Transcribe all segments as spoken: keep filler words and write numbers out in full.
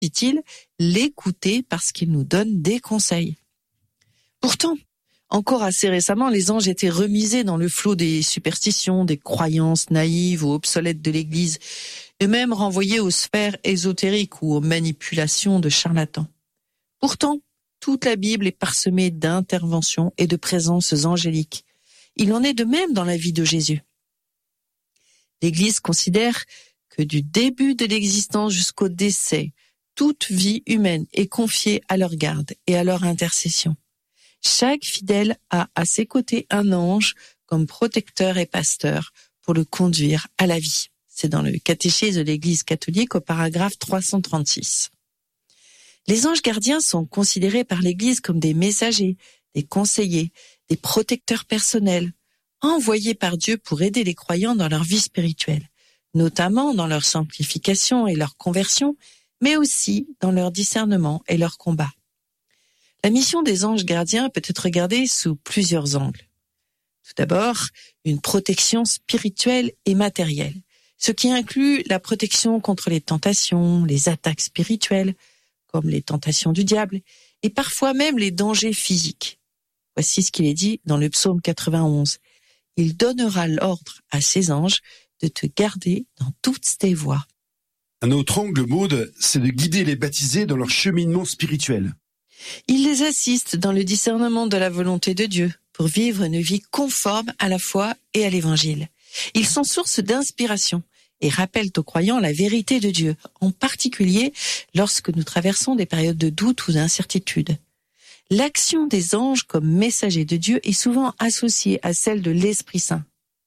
dit-il, l'écouter parce qu'il nous donne des conseils. Pourtant, encore assez récemment, les anges étaient remisés dans le flot des superstitions, des croyances naïves ou obsolètes de l'Église, et même renvoyés aux sphères ésotériques ou aux manipulations de charlatans. Pourtant, toute la Bible est parsemée d'interventions et de présences angéliques. Il en est de même dans la vie de Jésus. L'Église considère que du début de l'existence jusqu'au décès, toute vie humaine est confiée à leur garde et à leur intercession. Chaque fidèle a à ses côtés un ange comme protecteur et pasteur pour le conduire à la vie. C'est dans le catéchisme de l'Église catholique au paragraphe trois cent trente-six. Les anges gardiens sont considérés par l'Église comme des messagers, des conseillers, des protecteurs personnels, envoyés par Dieu pour aider les croyants dans leur vie spirituelle, notamment dans leur sanctification et leur conversion, mais aussi dans leur discernement et leur combat. La mission des anges gardiens peut être regardée sous plusieurs angles. Tout d'abord, une protection spirituelle et matérielle, ce qui inclut la protection contre les tentations, les attaques spirituelles, comme les tentations du diable, et parfois même les dangers physiques. Voici ce qu'il est dit dans le psaume quatre-vingt-onze. « Il donnera l'ordre à ses anges de te garder dans toutes tes voies. » Un autre angle, Maude, c'est de guider les baptisés dans leur cheminement spirituel. Il les assiste dans le discernement de la volonté de Dieu pour vivre une vie conforme à la foi et à l'Évangile. Ils sont source d'inspiration et rappellent aux croyants la vérité de Dieu, en particulier lorsque nous traversons des périodes de doute ou d'incertitude. L'action des anges comme messagers de Dieu est souvent associée à celle de l'Esprit Saint.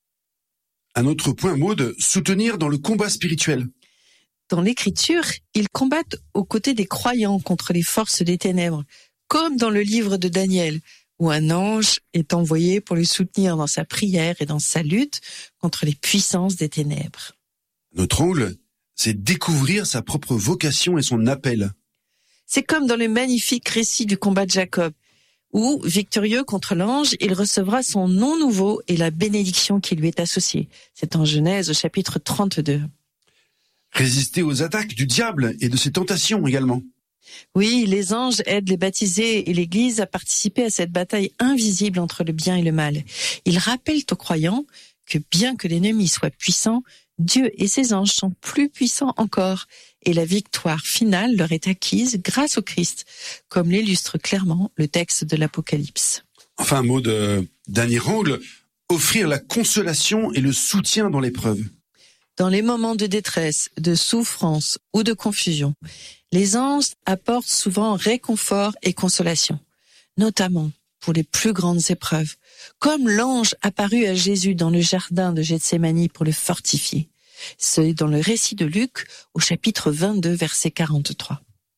Un autre point, Maude, soutenir dans le combat spirituel. Dans l'Écriture, ils combattent aux côtés des croyants contre les forces des ténèbres, comme dans le livre de Daniel, où un ange est envoyé pour le soutenir dans sa prière et dans sa lutte contre les puissances des ténèbres. Notre angle, c'est découvrir sa propre vocation et son appel. C'est comme dans le magnifique récit du combat de Jacob, où, victorieux contre l'ange, il recevra son nom nouveau et la bénédiction qui lui est associée. C'est en Genèse au chapitre trente-deux. Résister aux attaques du diable et de ses tentations également. Oui, les anges aident les baptisés et l'Église à participer à cette bataille invisible entre le bien et le mal. Ils rappellent aux croyants que bien que l'ennemi soit puissant, Dieu et ses anges sont plus puissants encore et la victoire finale leur est acquise grâce au Christ, comme l'illustre clairement le texte de l'Apocalypse. Enfin, un mot de dernier angle, offrir la consolation et le soutien dans l'épreuve. Dans les moments de détresse, de souffrance ou de confusion, les anges apportent souvent réconfort et consolation, notamment pour les plus grandes épreuves, comme l'ange apparu à Jésus dans le jardin de Gethsémani pour le fortifier. C'est dans le récit de Luc au chapitre vingt-deux, verset quarante-trois.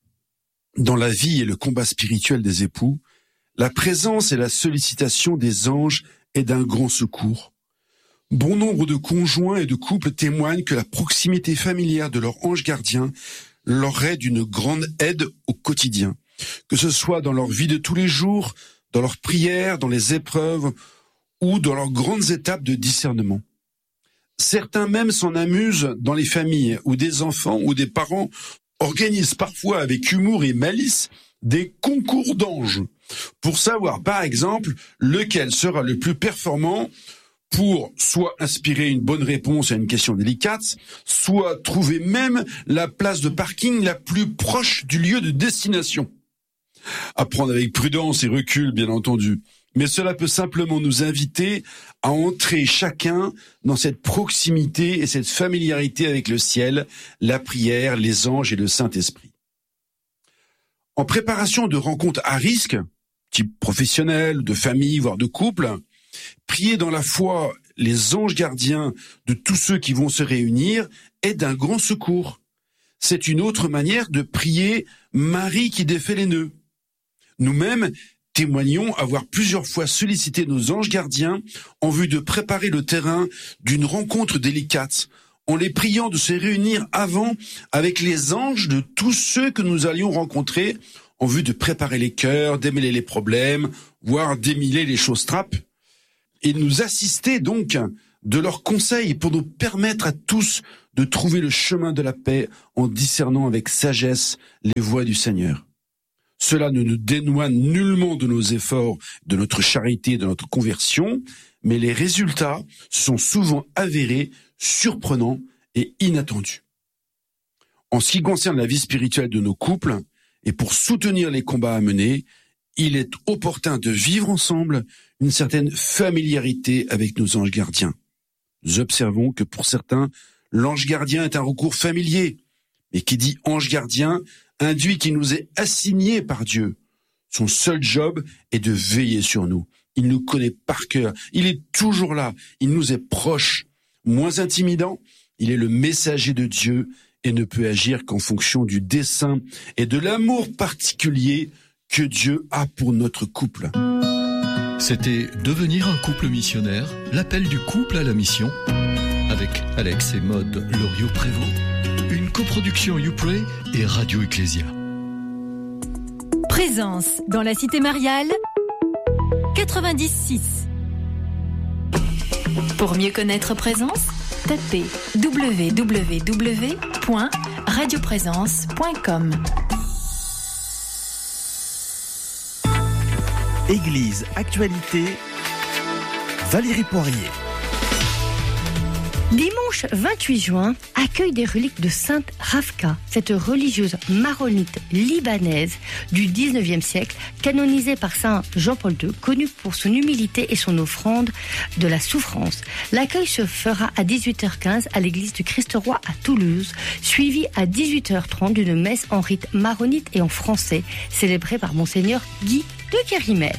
Dans la vie et le combat spirituel des époux, la présence et la sollicitation des anges est d'un grand secours. Bon nombre de conjoints et de couples témoignent que la proximité familière de leur ange gardien leur est d'une grande aide au quotidien, que ce soit dans leur vie de tous les jours, dans leurs prières, dans les épreuves ou dans leurs grandes étapes de discernement. Certains même s'en amusent dans les familles où des enfants ou des parents organisent parfois avec humour et malice des concours d'anges pour savoir par exemple lequel sera le plus performant pour soit inspirer une bonne réponse à une question délicate, soit trouver même la place de parking la plus proche du lieu de destination. À prendre avec prudence et recul, bien entendu, mais cela peut simplement nous inviter à entrer chacun dans cette proximité et cette familiarité avec le ciel, la prière, les anges et le Saint-Esprit. En préparation de rencontres à risque, type professionnel, de famille, voire de couple, prier dans la foi les anges gardiens de tous ceux qui vont se réunir est d'un grand secours. C'est une autre manière de prier Marie qui défait les nœuds. Nous-mêmes témoignons avoir plusieurs fois sollicité nos anges gardiens en vue de préparer le terrain d'une rencontre délicate, en les priant de se réunir avant avec les anges de tous ceux que nous allions rencontrer en vue de préparer les cœurs, démêler les problèmes, voire démêler les choses trappes. Et nous assister donc de leurs conseils pour nous permettre à tous de trouver le chemin de la paix en discernant avec sagesse les voies du Seigneur. Cela ne nous dénoue nullement de nos efforts, de notre charité, de notre conversion, mais les résultats sont souvent avérés, surprenants et inattendus. En ce qui concerne la vie spirituelle de nos couples, et pour soutenir les combats à mener, il est opportun de vivre ensemble une certaine familiarité avec nos anges gardiens. Nous observons que pour certains, l'ange gardien est un recours familier, mais qui dit ange gardien induit qu'il nous est assigné par Dieu. Son seul job est de veiller sur nous. Il nous connaît par cœur, il est toujours là, il nous est proche. Moins intimidant, il est le messager de Dieu et ne peut agir qu'en fonction du dessein et de l'amour particulier que Dieu a pour notre couple. C'était Devenir un couple missionnaire, l'appel du couple à la mission, avec Alex et Maude Loriot-Prévost, une coproduction YouPray et Radio Ecclésia. Présence dans la cité mariale, quatre-vingt-dix six. Pour mieux connaître Présence, tapez w w w point radio présence point com. Église Actualité, Valérie Poirier. Dimanche vingt-huit juin, accueil des reliques de Sainte Ravka, cette religieuse maronite libanaise du dix-neuvième siècle, canonisée par Saint Jean-Paul deux, connue pour son humilité et son offrande de la souffrance. L'accueil se fera à dix-huit heures quinze à l'église du Christ-Roi à Toulouse, suivi à dix-huit heures trente d'une messe en rite maronite et en français, célébrée par Monseigneur Guy de Kérimel.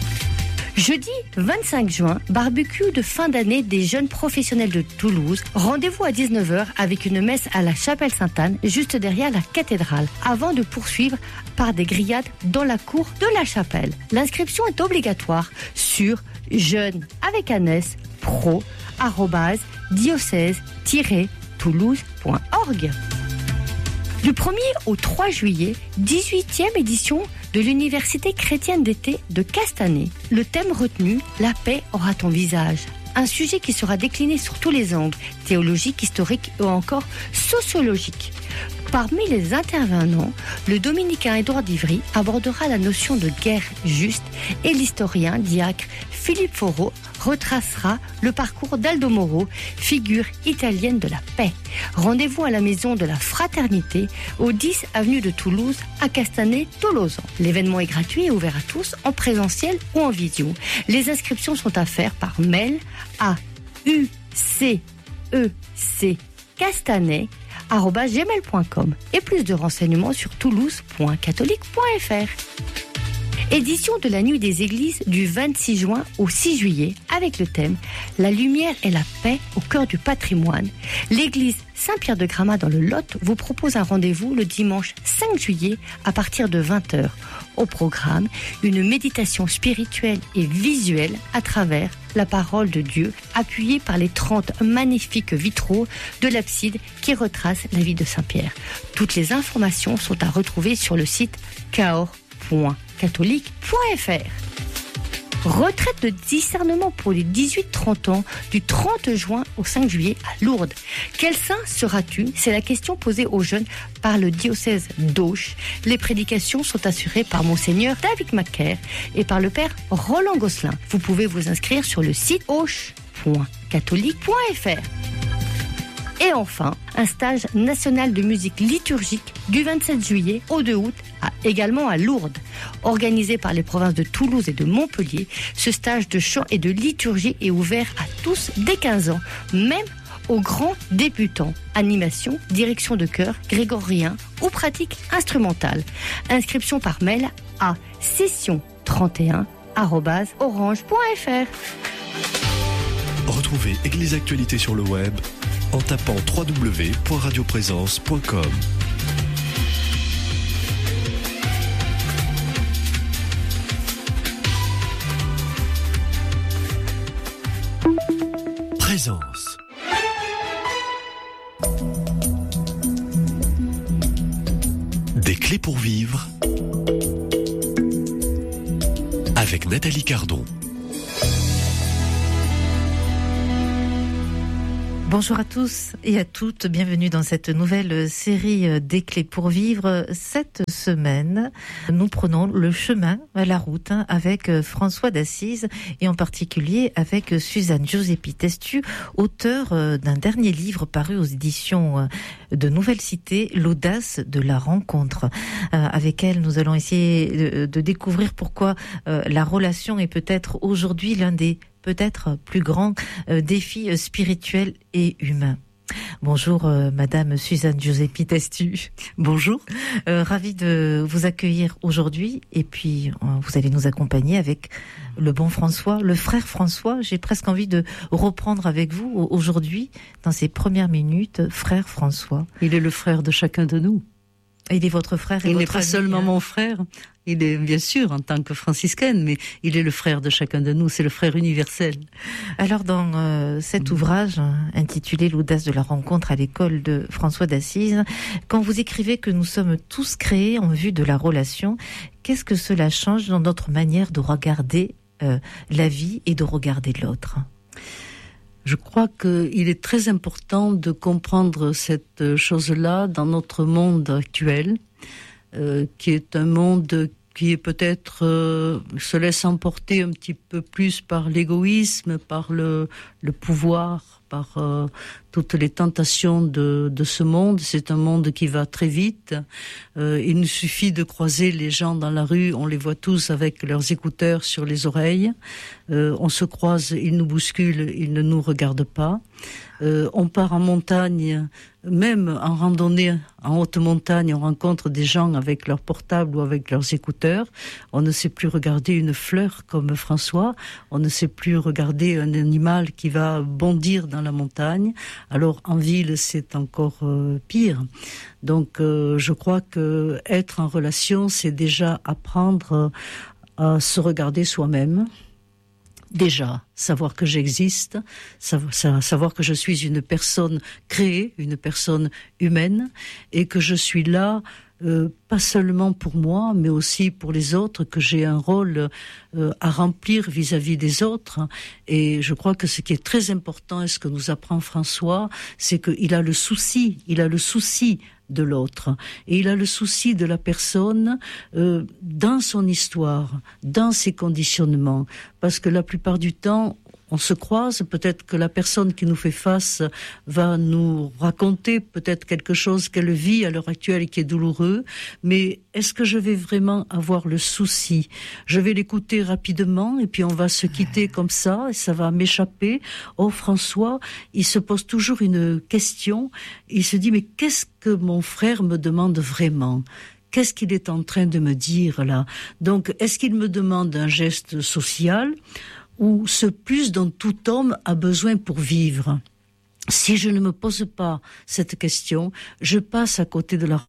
Jeudi vingt-cinq juin, barbecue de fin d'année des jeunes professionnels de Toulouse. Rendez-vous à dix-neuf heures avec une messe à la chapelle Sainte-Anne, juste derrière la cathédrale, avant de poursuivre par des grillades dans la cour de la chapelle. L'inscription est obligatoire sur jeunes avec un S, pro, arrobase, diocèse-toulouse point org. Du premier au trois juillet, dix-huitième édition de l'Université chrétienne d'été de Castanet. Le thème retenu, la paix aura ton visage. Un sujet qui sera décliné sur tous les angles, théologiques, historiques ou encore sociologiques. Parmi les intervenants, le dominicain Édouard d'Ivry abordera la notion de guerre juste et l'historien diacre Philippe Faureau retracera le parcours d'Aldo Moro, figure italienne de la paix. Rendez-vous à la Maison de la Fraternité, au dix avenue de Toulouse, à Castanet-Tolosan. L'événement est gratuit et ouvert à tous, en présentiel ou en visio. Les inscriptions sont à faire par mail à u c e c castanet arobase gmail point com et plus de renseignements sur toulouse point catholique point f r. Édition de la Nuit des Églises du vingt-six juin au six juillet avec le thème « La lumière et la paix au cœur du patrimoine ». L'église Saint-Pierre de Gramat dans le Lot vous propose un rendez-vous le dimanche cinq juillet à partir de vingt heures. Au programme, une méditation spirituelle et visuelle à travers la parole de Dieu, appuyée par les trente magnifiques vitraux de l'abside qui retracent la vie de Saint-Pierre. Toutes les informations sont à retrouver sur le site cahors point catholique point f r. Retraite de discernement pour les dix-huit trente ans du trente juin au cinq juillet à Lourdes. Quel saint seras-tu ? C'est la question posée aux jeunes par le diocèse d'Auch. Les prédications sont assurées par Monseigneur David Macaire et par le Père Roland Gosselin. Vous pouvez vous inscrire sur le site auch point catholique point f r. Et enfin, un stage national de musique liturgique du vingt-sept juillet au deux août, à, également à Lourdes. Organisé par les provinces de Toulouse et de Montpellier, ce stage de chant et de liturgie est ouvert à tous dès quinze ans, même aux grands débutants. Animation, direction de chœur, grégorien ou pratique instrumentale. Inscription par mail à session trente et un arobase orange point f r. Retrouvez Église Actualité sur le web en tapant w w w point radio présence point com. Présence. Des clés pour vivre avec Nathalie Cardon. Bonjour à tous et à toutes, bienvenue dans cette nouvelle série des clés pour vivre. Cette semaine, nous prenons le chemin, la route avec François d'Assise et en particulier avec Suzanne Giuseppi Testu, auteure d'un dernier livre paru aux éditions de Nouvelle Cité, L'audace de la rencontre. Avec elle, nous allons essayer de découvrir pourquoi la relation est peut-être aujourd'hui l'un des peut-être plus grand euh, défi spirituel et humain. Bonjour euh, Madame Suzanne Giuseppi Testu. Bonjour. Euh, ravie de vous accueillir aujourd'hui et puis euh, vous allez nous accompagner avec le bon François, le frère François. J'ai presque envie de reprendre avec vous aujourd'hui, dans ces premières minutes, frère François. Il est le frère de chacun de nous. Il est votre frère et il votre n'est pas ami, seulement hein. mon frère, il est bien sûr en tant que franciscaine, mais il est le frère de chacun de nous, c'est le frère universel. Alors dans euh, cet ouvrage intitulé L'audace de la rencontre à l'école de François d'Assise, quand vous écrivez que nous sommes tous créés en vue de la relation, qu'est-ce que cela change dans notre manière de regarder euh, la vie et de regarder l'autre ? Je crois qu'il est très important de comprendre cette chose-là dans notre monde actuel, euh, qui est un monde qui est peut-être euh, se laisse emporter un petit peu plus par l'égoïsme, par le, le pouvoir, par euh, toutes les tentations de, de ce monde. C'est un monde qui va très vite. Euh, il nous suffit de croiser les gens dans la rue, on les voit tous avec leurs écouteurs sur les oreilles. Euh, on se croise, ils nous bousculent, ils ne nous regardent pas. Euh, on part en montagne, même en randonnée en haute montagne, on rencontre des gens avec leur portable ou avec leurs écouteurs. On ne sait plus regarder une fleur comme François, on ne sait plus regarder un animal qui va bondir dans la montagne. Alors en ville, c'est encore euh, pire. Donc euh, je crois que être en relation, c'est déjà apprendre à se regarder soi-même. Déjà, savoir que j'existe, savoir que je suis une personne créée, une personne humaine, et que je suis là, euh, pas seulement pour moi, mais aussi pour les autres, que j'ai un rôle euh, à remplir vis-à-vis des autres. Et je crois que ce qui est très important, et ce que nous apprend François, c'est qu'il a le souci, il a le souci de l'autre. Et il a le souci de la personne euh, dans son histoire, dans ses conditionnements. Parce que la plupart du temps, on se croise, peut-être que la personne qui nous fait face va nous raconter peut-être quelque chose qu'elle vit à l'heure actuelle et qui est douloureux, mais est-ce que je vais vraiment avoir le souci ? Je vais l'écouter rapidement et puis on va se quitter comme ça et ça va m'échapper. Oh, François, il se pose toujours une question, il se dit mais qu'est-ce que mon frère me demande vraiment ? Qu'est-ce qu'il est en train de me dire là ? Donc, est-ce qu'il me demande un geste social ? Ou ce plus dont tout homme a besoin pour vivre. Si je ne me pose pas cette question, je passe à côté de la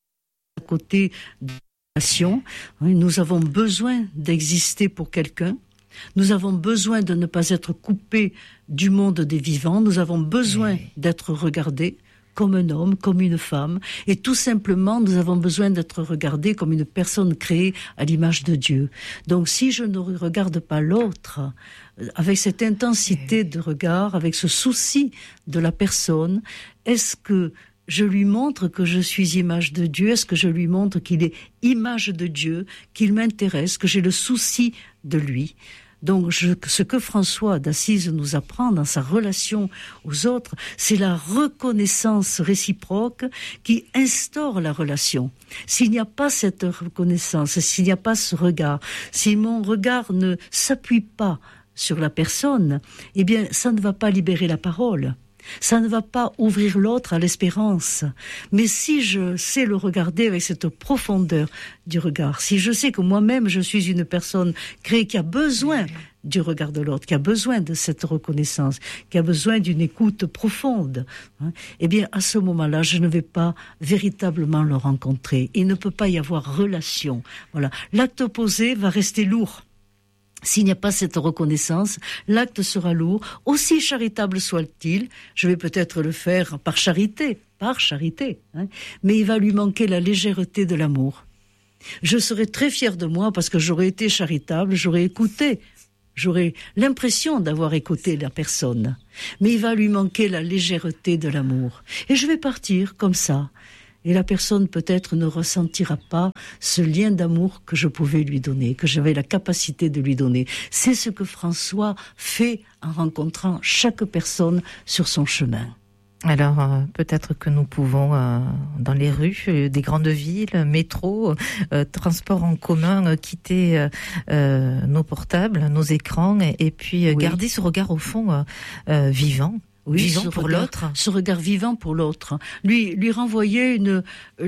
à côté de la relation. Nous avons besoin d'exister pour quelqu'un. Nous avons besoin de ne pas être coupés du monde des vivants. Nous avons besoin oui. d'être regardés comme un homme, comme une femme. Et tout simplement, nous avons besoin d'être regardés comme une personne créée à l'image de Dieu. Donc si je ne regarde pas l'autre, avec cette intensité de regard, avec ce souci de la personne, est-ce que je lui montre que je suis image de Dieu? Est-ce que je lui montre qu'il est image de Dieu, qu'il m'intéresse, que j'ai le souci de lui? Donc, je, ce que François d'Assise nous apprend dans sa relation aux autres, c'est la reconnaissance réciproque qui instaure la relation. S'il n'y a pas cette reconnaissance, s'il n'y a pas ce regard, si mon regard ne s'appuie pas sur la personne, eh bien, ça ne va pas libérer la parole. Ça ne va pas ouvrir l'autre à l'espérance. Mais si je sais le regarder avec cette profondeur du regard, si je sais que moi-même je suis une personne créée qui a besoin du regard de l'autre, qui a besoin de cette reconnaissance, qui a besoin d'une écoute profonde, hein, eh bien à ce moment-là, je ne vais pas véritablement le rencontrer. Il ne peut pas y avoir relation. Voilà. L'acte opposé va rester lourd. S'il n'y a pas cette reconnaissance, l'acte sera lourd, aussi charitable soit-il. Je vais peut-être le faire par charité, par charité, hein, mais il va lui manquer la légèreté de l'amour. Je serai très fière de moi parce que j'aurais été charitable, j'aurais écouté j'aurai l'impression d'avoir écouté la personne. Mais il va lui manquer la légèreté de l'amour. Et je vais partir comme ça. Et la personne peut-être ne ressentira pas ce lien d'amour que je pouvais lui donner, que j'avais la capacité de lui donner. C'est ce que François fait en rencontrant chaque personne sur son chemin. Alors, euh, peut-être que nous pouvons, euh, dans les rues euh, des grandes villes, métro, euh, transports en commun, euh, quitter euh, euh, nos portables, nos écrans, et, et puis euh, oui. garder ce regard au fond euh, euh, vivant. Oui, vivant pour regard, l'autre. Ce regard vivant pour l'autre. Lui, lui renvoyer une,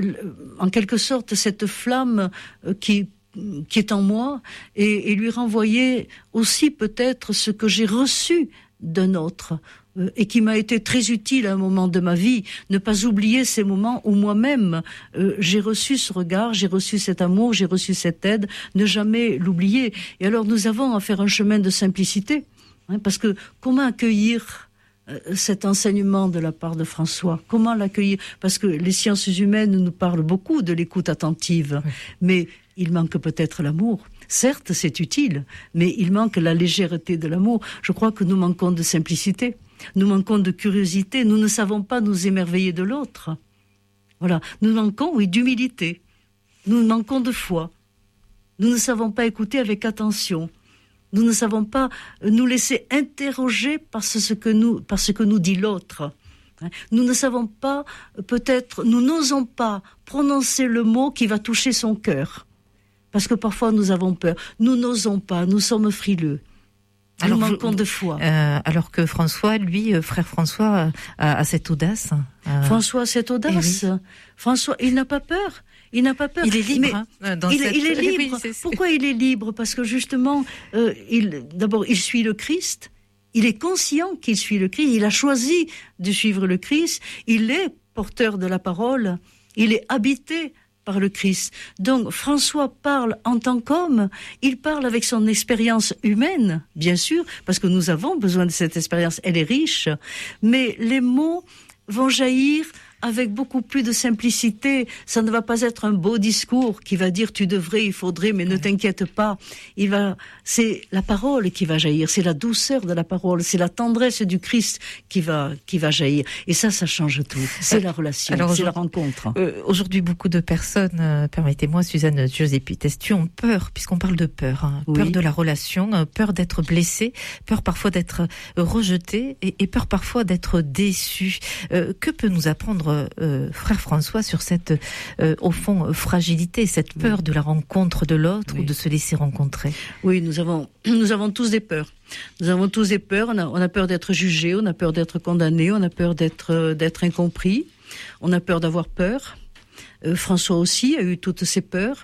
en quelque sorte, cette flamme qui, qui est en moi, et, et lui renvoyer aussi peut-être ce que j'ai reçu d'un autre, et qui m'a été très utile à un moment de ma vie. Ne pas oublier ces moments où moi-même, euh, j'ai reçu ce regard, j'ai reçu cet amour, j'ai reçu cette aide. Ne jamais l'oublier. Et alors, nous avons à faire un chemin de simplicité. Hein, parce que comment accueillir cet enseignement de la part de François, comment l'accueillir? Parce que les sciences humaines nous parlent beaucoup de l'écoute attentive, oui. mais il manque peut-être l'amour. Certes, c'est utile, mais il manque la légèreté de l'amour. Je crois que nous manquons de simplicité, nous manquons de curiosité, nous ne savons pas nous émerveiller de l'autre. Voilà, nous manquons, oui, d'humilité, nous manquons de foi, nous ne savons pas écouter avec attention. Nous ne savons pas nous laisser interroger par ce que nous, par ce que nous dit l'autre. Nous ne savons pas, peut-être, nous n'osons pas prononcer le mot qui va toucher son cœur. Parce que parfois nous avons peur. Nous n'osons pas, nous sommes frileux. Nous alors, manquons de foi. Euh, alors que François, lui, euh, frère François, a, a cette audace. Euh... François a cette audace. Oui. François, il n'a pas peur. Il n'a pas peur. Il est libre. Hein, dans il, cette... il est libre. Oui, c'est... Pourquoi il est libre? Parce que justement, euh, il, d'abord, il suit le Christ. Il est conscient qu'il suit le Christ. Il a choisi de suivre le Christ. Il est porteur de la parole. Il est habité par le Christ. Donc, François parle en tant qu'homme. Il parle avec son expérience humaine, bien sûr, parce que nous avons besoin de cette expérience. Elle est riche. Mais les mots vont jaillir avec beaucoup plus de simplicité. Ça ne va pas être un beau discours qui va dire tu devrais, il faudrait, mais ne t'inquiète pas. Il va, c'est la parole qui va jaillir, c'est la douceur de la parole, c'est la tendresse du Christ qui va, qui va jaillir. Et ça, ça change tout. C'est la relation, alors, c'est la rencontre. Euh, aujourd'hui, beaucoup de personnes, euh, permettez-moi, Suzanne Giuseppi-Testu, ont peur, puisqu'on parle de peur, hein, oui. peur de la relation, euh, peur d'être blessé, peur parfois d'être euh, rejeté, et, et peur parfois d'être déçu. Euh, que peut nous apprendre Euh, frère François sur cette, euh, au fond, fragilité, cette peur oui. de la rencontre de l'autre oui. ou de se laisser rencontrer? Oui, nous avons, nous avons tous des peurs. Nous avons tous des peurs. On a, on a peur d'être jugé, on a peur d'être condamné, on a peur d'être, euh, d'être incompris, on a peur d'avoir peur. Euh, François aussi a eu toutes ces peurs.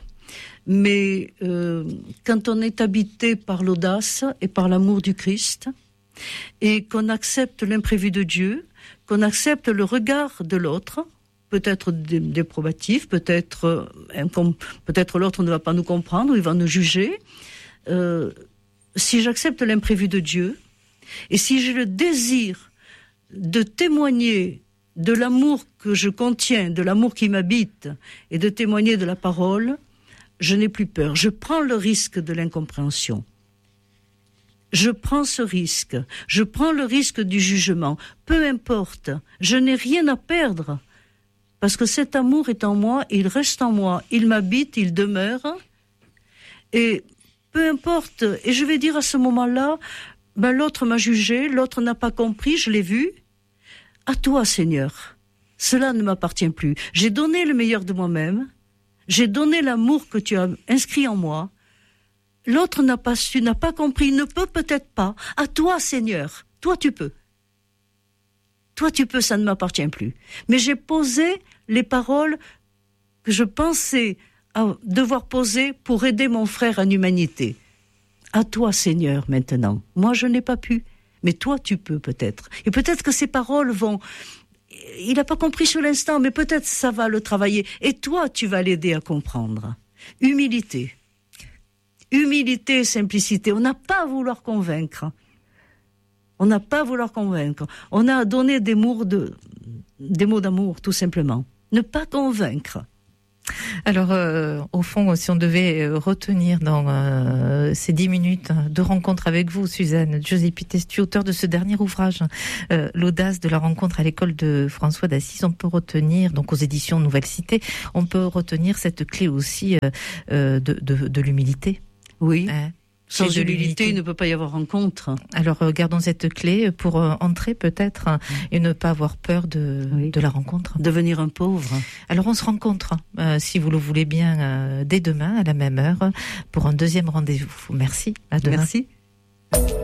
Mais euh, quand on est habité par l'audace et par l'amour du Christ, et qu'on accepte l'imprévu de Dieu, qu'on accepte le regard de l'autre, peut-être déprobatif, peut-être, peut-être l'autre ne va pas nous comprendre, il va nous juger. Euh, si j'accepte l'imprévu de Dieu, et si j'ai le désir de témoigner de l'amour que je contiens, de l'amour qui m'habite, et de témoigner de la parole, je n'ai plus peur. Je prends le risque de l'incompréhension. Je prends ce risque, je prends le risque du jugement, peu importe, je n'ai rien à perdre, parce que cet amour est en moi, il reste en moi, il m'habite, il demeure, et peu importe, et je vais dire à ce moment-là, ben l'autre m'a jugé, l'autre n'a pas compris, je l'ai vu, à toi Seigneur, cela ne m'appartient plus, j'ai donné le meilleur de moi-même, j'ai donné l'amour que tu as inscrit en moi. L'autre n'a pas su, n'a pas compris, ne peut peut-être pas. À toi, Seigneur, toi tu peux. Toi tu peux, ça ne m'appartient plus. Mais j'ai posé les paroles que je pensais devoir poser pour aider mon frère en humanité. À toi, Seigneur, maintenant. Moi, je n'ai pas pu, mais toi tu peux peut-être. Et peut-être que ces paroles vont... Il n'a pas compris sur l'instant, mais peut-être ça va le travailler. Et toi, tu vas l'aider à comprendre. Humilité. Humilité et simplicité. On n'a pas à vouloir convaincre. On n'a pas à vouloir convaincre. On a à donner des mots, de, des mots d'amour, tout simplement. Ne pas convaincre. Alors, euh, au fond, si on devait retenir dans euh, ces dix minutes de rencontre avec vous, Suzanne Giuseppi Testu, auteur de ce dernier ouvrage, euh, l'audace de la rencontre à l'école de François d'Assise, on peut retenir, donc aux éditions Nouvelle Cité, on peut retenir cette clé aussi euh, euh, de, de, de l'humilité. Oui. Hein? Sans humilité, il ne peut pas y avoir rencontre. Alors, euh, gardons cette clé pour euh, entrer peut-être euh, et ne pas avoir peur de, oui. de la rencontre. Devenir un pauvre. Alors, on se rencontre, euh, si vous le voulez bien, euh, dès demain à la même heure pour un deuxième rendez-vous. Merci. À demain. Merci.